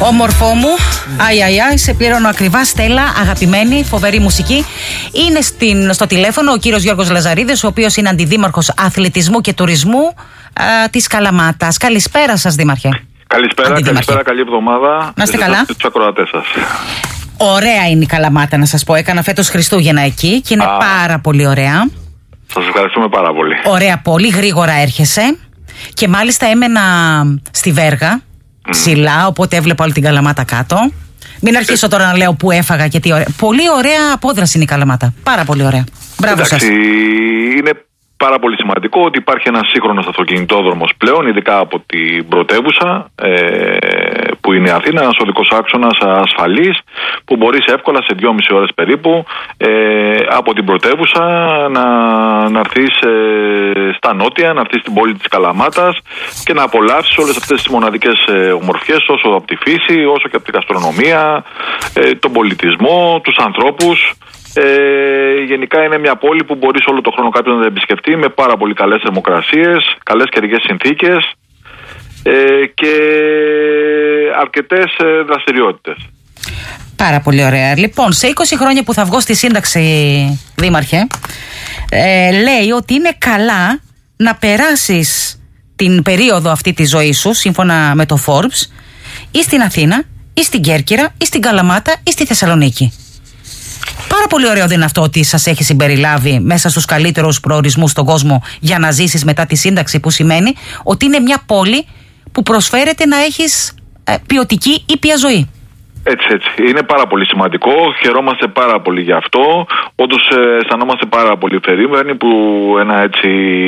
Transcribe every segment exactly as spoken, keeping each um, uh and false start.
Όμορφό μου, αι αι αι, σε πληρώνω ακριβά. Στέλλα, αγαπημένη, φοβερή μουσική. Είναι στην, στο τηλέφωνο ο κύριος Γιώργος Λαζαρίδης, ο οποίος είναι αντιδήμαρχος αθλητισμού και τουρισμού α, της Καλαμάτας. Καλησπέρα σας, Δήμαρχε. Καλησπέρα, καλησπέρα, καλή εβδομάδα. Να είστε καλά. Τους ακροατές σας. Ωραία είναι η Καλαμάτα, να σας πω. Έκανα φέτος Χριστούγεννα εκεί και είναι Α, πάρα πολύ ωραία. Σας ευχαριστούμε πάρα πολύ. Ωραία, πολύ γρήγορα έρχεσαι. Και μάλιστα έμενα στη Βέργα, mm. ψηλά, οπότε έβλεπα όλη την Καλαμάτα κάτω. Μην αρχίσω τώρα να λέω που έφαγα και τι ωραία. Πολύ ωραία απόδραση είναι η Καλαμάτα. Πάρα πολύ ωραία. Μπράβο. Εντάξει, σας. Είναι πάρα πολύ σημαντικό ότι υπάρχει ένας σύγχρονος αυτοκινητόδρομος πλέον, ειδικά από την πρωτεύουσα, ε, που είναι η Αθήνα, ένας οδικός άξονας ασφαλής, που μπορείς εύκολα σε δυόμιση ώρες περίπου ε, από την πρωτεύουσα να, να έρθεις ε, στα νότια, να έρθεις στην πόλη της Καλαμάτας και να απολαύσεις όλες αυτές τις μοναδικές ε, ομορφιές, όσο από τη φύση, όσο και από την γαστρονομία, ε, τον πολιτισμό, τους ανθρώπους. Ε, γενικά είναι μια πόλη που μπορείς όλο το χρόνο κάποιος να την επισκεφτεί με πάρα πολύ καλές θερμοκρασίες, καλές καιρικές συνθήκες ε, και αρκετές ε, δραστηριότητες. Πάρα πολύ ωραία. Λοιπόν, σε είκοσι χρόνια που θα βγω στη σύνταξη, Δήμαρχε, ε, λέει ότι είναι καλά να περάσεις την περίοδο αυτή της ζωής σου, σύμφωνα με το Forbes, ή στην Αθήνα, ή στην Κέρκυρα, ή στην Καλαμάτα, ή στη Θεσσαλονίκη. Πάρα πολύ ωραίο δεν είναι αυτό ότι σας έχει συμπεριλάβει μέσα στους καλύτερους προορισμούς στον κόσμο για να ζήσεις μετά τη σύνταξη, που σημαίνει ότι είναι μια πόλη που προσφέρεται να έχεις ε, ποιοτική ήπια ζωή. Έτσι, έτσι. Είναι πάρα πολύ σημαντικό. Χαιρόμαστε πάρα πολύ γι' αυτό. Όντως ε, αισθανόμαστε πάρα πολύ περήφανοι που ένα έτσι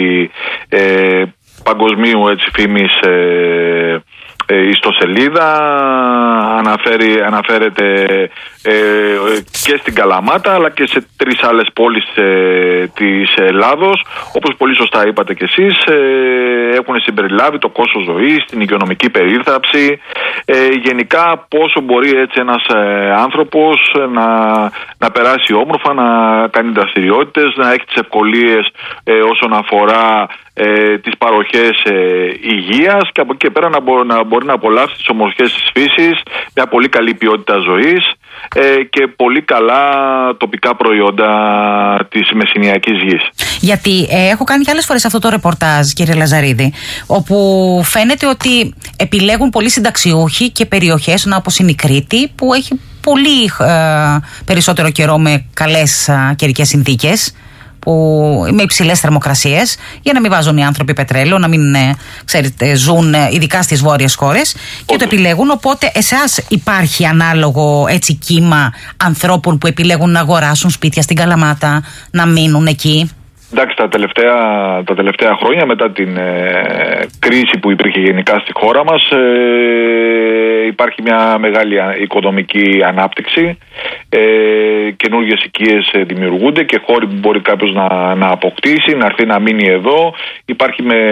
ε, παγκοσμίου έτσι φήμης ε, η ιστοσελίδα αναφέρει, αναφέρεται ε, και στην Καλαμάτα αλλά και σε τρεις άλλες πόλεις ε, της Ελλάδος, όπως πολύ σωστά είπατε κι εσείς. ε, έχουν συμπεριλάβει το κόστος ζωής, την υγειονομική περίθαλψη, ε, γενικά πόσο μπορεί έτσι ένας ε, άνθρωπος να, να περάσει όμορφα, να κάνει δραστηριότητες, να έχει τις ευκολίες ε, όσον αφορά ε, τις παροχές ε, υγείας και από εκεί και πέρα να, μπο, να μπορεί να απολαύσει τις ομορφιές της φύσης, μια πολύ καλή ποιότητα ζωής ε, και πολύ καλά τοπικά προϊόντα της μεσηνιακής γης. Γιατί ε, έχω κάνει και άλλες φορές αυτό το ρεπορτάζ, κύριε Λαζαρίδη, όπου φαίνεται ότι επιλέγουν πολλοί συνταξιούχοι και περιοχές, όπως είναι η Κρήτη, που έχει πολύ ε, περισσότερο καιρό με καλές ε, καιρικές συνθήκες, που με υψηλές θερμοκρασίες, για να μην βάζουν οι άνθρωποι πετρέλαιο, να μην ε, ξέρετε, ζουν ε, ειδικά στις βόρειες χώρες και το επιλέγουν. Οπότε εσάς υπάρχει ανάλογο έτσι κύμα ανθρώπων που επιλέγουν να αγοράσουν σπίτια στην Καλαμάτα, να μείνουν εκεί? Εντάξει, τα τελευταία, τα τελευταία χρόνια μετά την ε, κρίση που υπήρχε γενικά στη χώρα μας ε, υπάρχει μια μεγάλη οικονομική ανάπτυξη, ε, καινούργιες οικίες δημιουργούνται και χώροι που μπορεί κάποιος να, να αποκτήσει, να έρθει να μείνει εδώ. Υπάρχει με